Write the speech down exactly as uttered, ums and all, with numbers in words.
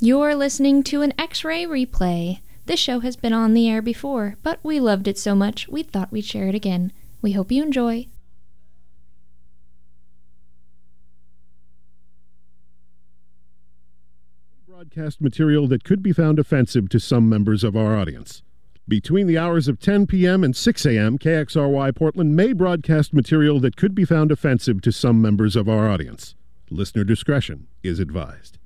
You're listening to an X-Ray replay. This show has been on the air before, but we loved it so much we thought we'd share it again. We hope you enjoy. Broadcast material that could be found offensive to some members of our audience. Between the hours of ten p.m. and six a.m., K X R Y Portland may broadcast material that could be found offensive to some members of our audience. Listener discretion is advised.